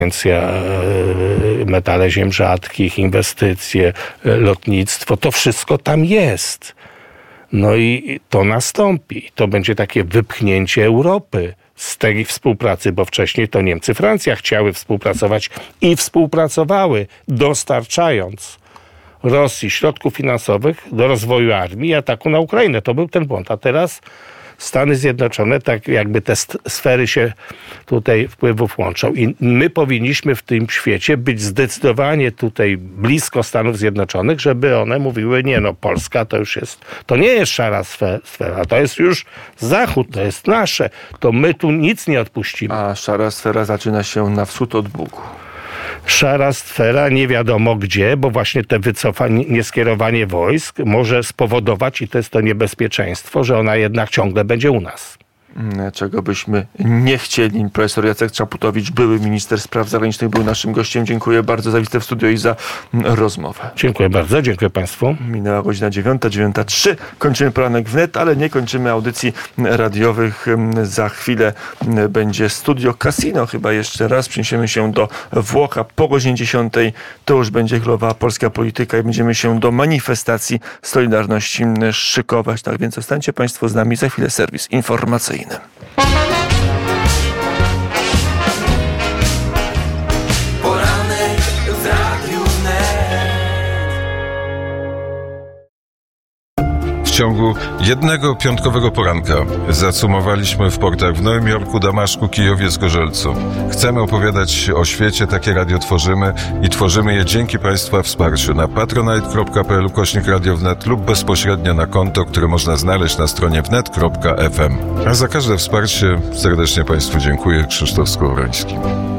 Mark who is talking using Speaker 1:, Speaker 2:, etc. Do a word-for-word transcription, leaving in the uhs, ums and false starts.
Speaker 1: metale ziem rzadkich, inwestycje, lotnictwo, to wszystko tam jest. No i to nastąpi. To będzie takie wypchnięcie Europy z tej współpracy, bo wcześniej to Niemcy, Francja chciały współpracować i współpracowały, dostarczając Rosji środków finansowych do rozwoju armii i ataku na Ukrainę. To był ten błąd. A teraz Stany Zjednoczone, tak jakby te sfery się tutaj wpływów łączą. I my powinniśmy w tym świecie być zdecydowanie tutaj blisko Stanów Zjednoczonych, żeby one mówiły, nie no, Polska to już jest, to nie jest szara sfera, to jest już Zachód, to jest nasze, to my tu nic nie odpuścimy.
Speaker 2: A szara sfera zaczyna się na wschód od Bugu.
Speaker 1: Szara sfera nie wiadomo gdzie, bo właśnie te wycofanie, nieskierowanie wojsk może spowodować, i to jest to niebezpieczeństwo, że ona jednak ciągle będzie u nas.
Speaker 2: Czego byśmy nie chcieli. Profesor Jacek Czaputowicz, były minister spraw zagranicznych, był naszym gościem. Dziękuję bardzo za wizytę w studio i za rozmowę.
Speaker 1: Dziękuję bardzo, dziękuję Państwu.
Speaker 2: Minęła godzina dziewiąta, dziewiąta trzy. Kończymy poranek wnet, ale nie kończymy audycji radiowych. Za chwilę będzie studio Casino. Chyba jeszcze raz przeniesiemy się do Włoch. Po godzinie dziesiątej to już będzie chwilowa polska polityka i będziemy się do manifestacji Solidarności szykować. Tak więc zostańcie Państwo z nami. Za chwilę serwis informacyjny.
Speaker 3: Poranek w Radiu Wnet.
Speaker 4: W ciągu jednego piątkowego poranka zacumowaliśmy w portach w Nowym Jorku, Damaszku, Kijowie, Zgorzelcu. Chcemy opowiadać o świecie, takie radio tworzymy i tworzymy je dzięki Państwa wsparciu na patronite.pl ukośnik Radio Wnet lub bezpośrednio na konto, które można znaleźć na stronie wnet kropka f m. A za każde wsparcie serdecznie Państwu dziękuję. Krzysztof Skowroński.